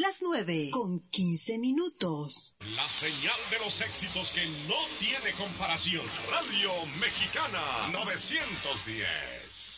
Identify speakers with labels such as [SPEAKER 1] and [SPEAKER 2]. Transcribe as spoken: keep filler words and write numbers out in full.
[SPEAKER 1] las nueve con quince minutos.
[SPEAKER 2] La señal de los éxitos que no tiene comparación. Radio Mexicana novecientos diez.